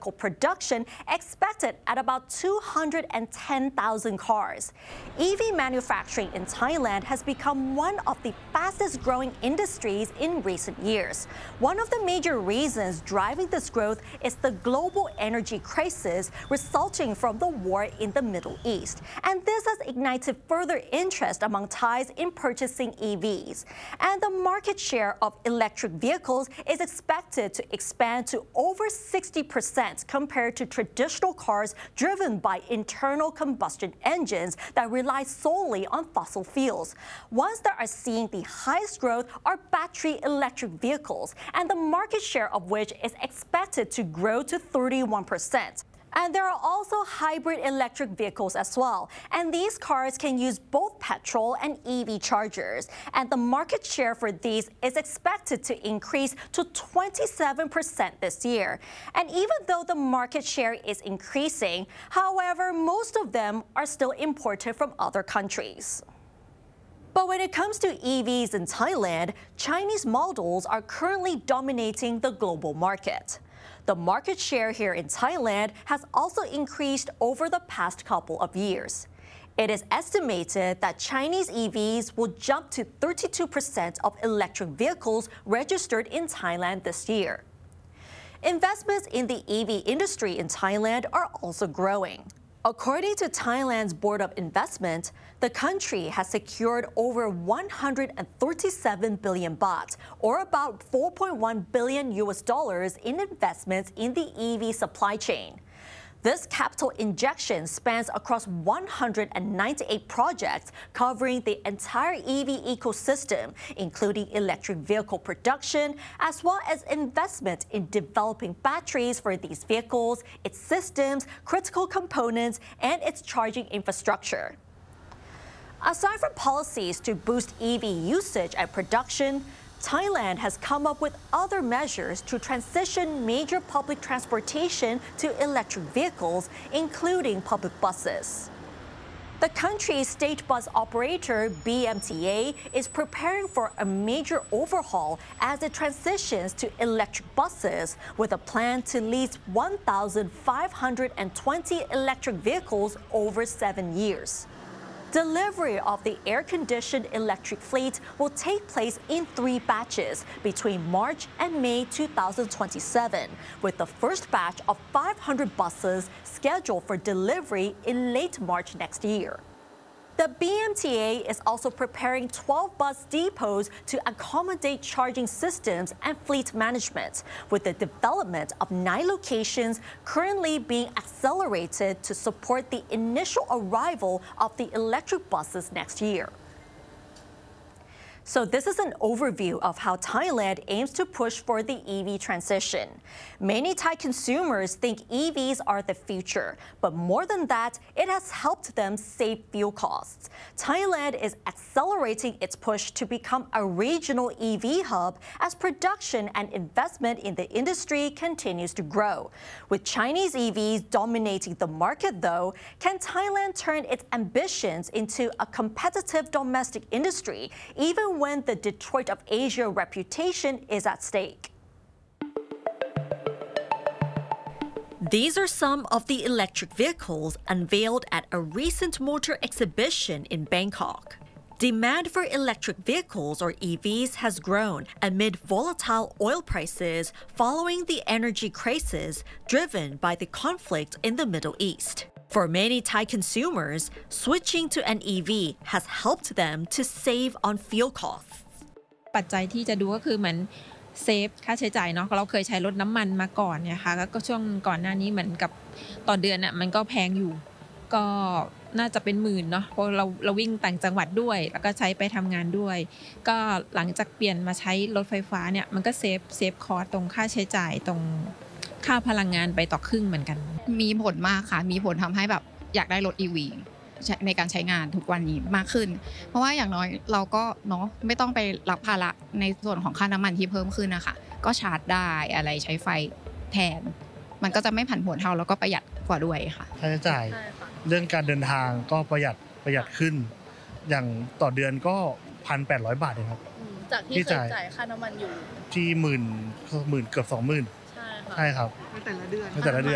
vehicle production expected at about 210,000 cars. EV manufacturing in Thailand has become one of the fastest growing industries in recent years. One of the major reasons driving this growth is the global energy crisis resulting from the war in the Middle East. And this has ignited further interest among Thais in purchasing EVs. And the market share of electric vehicles is expected to expand to over 60% compared to traditional cars driven by internal combustion engines that rely solely on fossil fuels. Ones that are seeing the highest growth are battery electric vehicles, and the market share of which is expected to grow to 31%. And there are also hybrid electric vehicles as well. And these cars can use both petrol and EV chargers. And the market share for these is expected to increase to 27% this year. And even though the market share is increasing, however, most of them are still imported from other countries. But when it comes to EVs in Thailand, Chinese models are currently dominating the global market. The market share here in Thailand has also increased over the past couple of years. It is estimated that Chinese EVs will jump to 32% of electric vehicles registered in Thailand this year. Investments in the EV industry in Thailand are also growing. According to Thailand's Board of Investment, the country has secured over 137 billion baht, or about $4.1 billion in investments in the EV supply chain. This capital injection spans across 198 projects covering the entire EV ecosystem, including electric vehicle production, as well as investment in developing batteries for these vehicles, its systems, critical components, and its charging infrastructure. Aside from policies to boost EV usage and production, Thailand has come up with other measures to transition major public transportation to electric vehicles, including public buses. The country's state bus operator, BMTA, is preparing for a major overhaul as it transitions to electric buses, with a plan to lease 1,520 electric vehicles over 7 years. Delivery of the air-conditioned electric fleet will take place in 3 batches between March and May 2027, with the first batch of 500 buses scheduled for delivery in late March next year. The BMTA is also preparing 12 bus depots to accommodate charging systems and fleet management, with the development of 9 locations currently being accelerated to support the initial arrival of the electric buses next year. So this is an overview of how Thailand aims to push for the EV transition. Many Thai consumers think EVs are the future, but more than that, it has helped them save fuel costs. Thailand is accelerating its push to become a regional EV hub as production and investment in the industry continues to grow. With Chinese EVs dominating the market, though, can Thailand turn its ambitions into a competitive domestic industry, even when the Detroit of Asia reputation is at stake? These are some of the electric vehicles unveiled at a recent motor exhibition in Bangkok. Demand for electric vehicles, or EVs, has grown amid volatile oil prices following the energy crisis driven by the conflict in the Middle East. For many Thai consumers, switching to an EV has helped them to save on fuel costs. ปัจจัยที่จะดูก็คือเหมือนเซฟค่าใช้จ่ายเนาะเราเคยใช้รถน้ำมันมาก่อนเนี่ยค่ะก็ช่วงก่อนหน้านี้เหมือนกับต่อเดือนน่ะมันก็แพงอยู่ก็น่าจะเป็นหมื่นเนาะเพราะเราวิ่งต่างจังหวัดด้วยแล้วก็ใช้ไปทำงานด้วยก็หลังจากเปลี่ยนมาใช้รถไฟฟ้าเนี่ยมันก็เซฟคอสตรงค่าใช้จ่ายตรงค่าพลังงานไปต่อครึ่งเหมือนกันมีผลมากค่ะมีผลทำให้แบบอยากได้รถ EV ในการใช้งานทุกวันนี้มากขึ้นเพราะว่าอย่างน้อยเราก็เนาะไม่ต้องไปรับภาระในส่วนของค่าน้ำมันที่เพิ่มขึ้นนะคะก็ชาร์จได้อะไรใช้ไฟแทนมันก็จะไม่ผันผวนเท่าแล้วก็ประหยัดกว่าด้วยค่ะค่าใช้จ่ายเรื่องการเดินทางก็ประหยัดขึ้นอย่างต่อเดือนก็ 1,800 บาทเองครับจากที่เคยจ่ายค่าน้ำมันอยู่ที่10,000เกือบ 20,000ใช่ครับในแต่ละเดือน